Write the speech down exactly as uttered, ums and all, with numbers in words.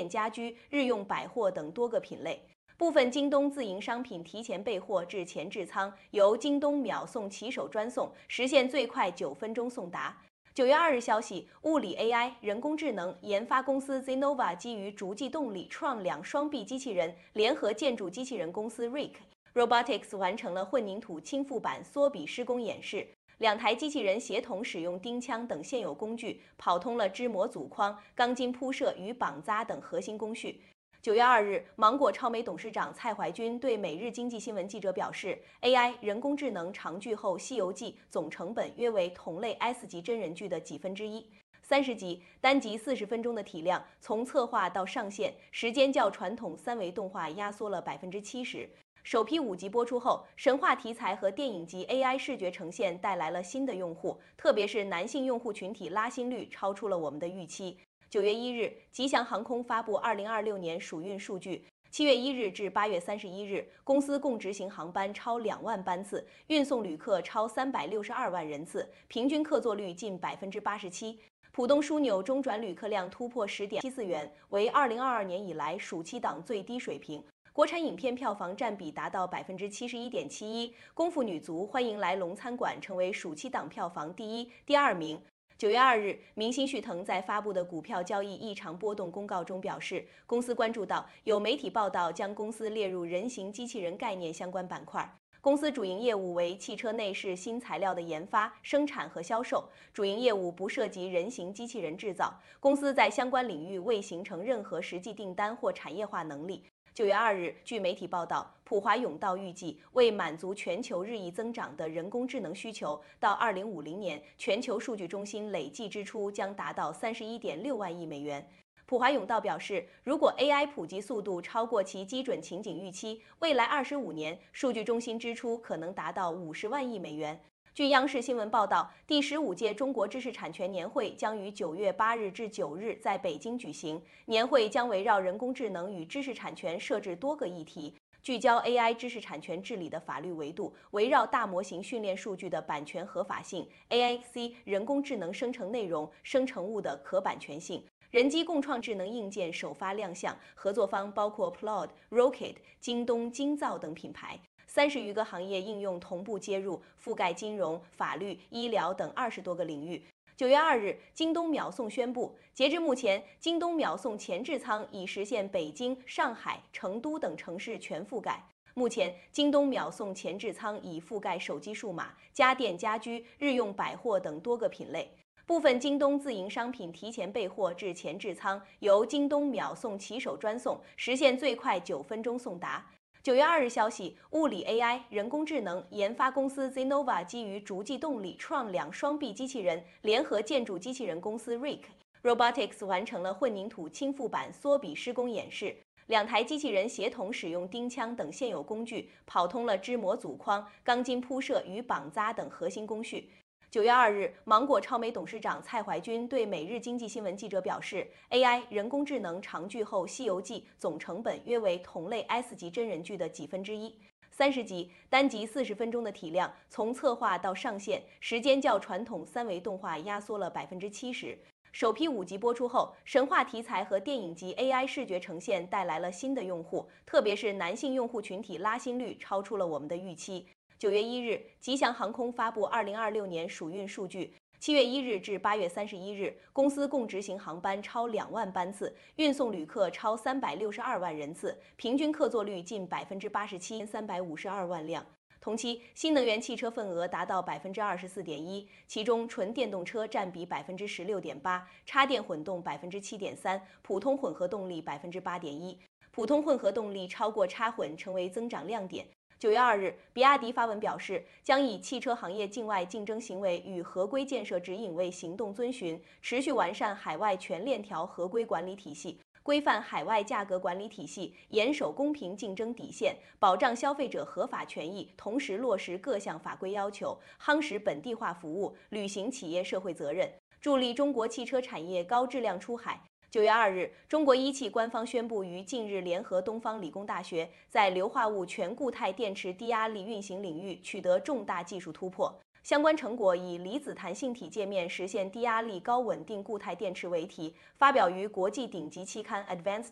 电家居、日用百货等多个品类。部分京东自营商品提前备货至前置仓，由京东秒送骑手专送，实现最快九分钟送达。九月二日消息，物理 A I 人工智能研发公司 Zenova 基于逐迹动力创两双臂机器人，联合建筑机器人公司 Rick Robotics 完成了混凝土倾覆板缩比施工演示。两台机器人协同使用钉枪等现有工具，跑通了支模组框、钢筋铺设与绑扎等核心工序。九月二日，芒果超媒董事长蔡怀君对每日经济新闻记者表示 ，A I 人工智能长剧后《西游记》总成本约为同类 S 级真人剧的几分之一。三十集，单集四十分钟的体量，从策划到上线，时间较传统三维动画压缩了百分之七十。首批五集播出后，神话题材和电影级 A I 视觉呈现带来了新的用户，特别是男性用户群体拉新率超出了我们的预期。九月一日，吉祥航空发布二零二六年暑运数据。七月一日至八月三十一日，公司共执行航班超两万班次，运送旅客超三百六十二万人次，平均客座率近百分之八十七。浦东枢纽中转旅客量突破十点七四元，为二零二二年以来暑期档最低水平。国产影片票房占比达到百分之七十一点七一，功夫女足欢迎来龙餐馆成为暑期档票房第一、第二名。九月二日，明星旭腾在发布的股票交易异常波动公告中表示，公司关注到有媒体报道将公司列入人形机器人概念相关板块。公司主营业务为汽车内饰新材料的研发、生产和销售，主营业务不涉及人形机器人制造。公司在相关领域未形成任何实际订单或产业化能力。九月二日，据媒体报道，普华永道预计为满足全球日益增长的人工智能需求，到二零五零年，全球数据中心累计支出将达到三十一点六万亿美元。普华永道表示，如果 A I 普及速度超过其基准情景预期，未来二十五年数据中心支出可能达到五十万亿美元。据央视新闻报道，第十五届中国知识产权年会将于九月八日至九日在北京举行。年会将围绕人工智能与知识产权设置多个议题，聚焦 A I 知识产权治理的法律维度，围绕大模型训练数据的版权合法性、A I C 人工智能生成内容、生成物的可版权性。人机共创智能硬件首发亮相，合作方包括 Plod、Rocket、京东、京造等品牌。三十余个行业应用同步接入，覆盖金融、法律、医疗等二十多个领域。九月二日，京东秒送宣布，截至目前，京东秒送前置仓已实现北京、上海、成都等城市全覆盖。目前，京东秒送前置仓已覆盖手机数码、家电家居、日用百货等多个品类。部分京东自营商品提前备货至前置仓，由京东秒送骑手专送，实现最快九分钟送达。九月二日消息，物理 A I 人工智能研发公司 Zenova 基于逐迹动力创两双臂机器人，联合建筑机器人公司 Rick Robotics 完成了混凝土倾覆板缩比施工演示。两台机器人协同使用钉枪等现有工具，跑通了支模组框、钢筋铺设与绑扎等核心工序。九月二日，芒果超媒董事长蔡怀君对每日经济新闻记者表示 ，A I 人工智能长剧后《西游记》总成本约为同类 S 级真人剧的几分之一。三十集，单集四十分钟的体量，从策划到上线，时间较传统三维动画压缩了百分之七十。首批五集播出后，神话题材和电影级 A I 视觉呈现带来了新的用户，特别是男性用户群体拉新率超出了我们的预期。九月一日，吉祥航空发布二零二六年暑运数据。七月一日至八月三十一日，公司共执行航班超两万班次，运送旅客超三百六十二万人次，平均客座率近百分之八十七，三百五十二万辆。同期，新能源汽车份额达到百分之二十四点一，其中纯电动车占比百分之十六点八，插电混动百分之七点三，普通混合动力百分之八点一。普通混合动力超过插混成为增长亮点。九月二日，比亚迪发文表示，将以汽车行业境外竞争行为与合规建设指引为行动遵循，持续完善海外全链条合规管理体系，规范海外价格管理体系，严守公平竞争底线，保障消费者合法权益，同时落实各项法规要求，夯实本地化服务，履行企业社会责任，助力中国汽车产业高质量出海。九月二日，中国一汽官方宣布于近日联合东方理工大学，在硫化物全固态电池低压力运行领域取得重大技术突破。相关成果以离子弹性体界面实现低压力高稳定固态电池为题，发表于国际顶级期刊《Advanced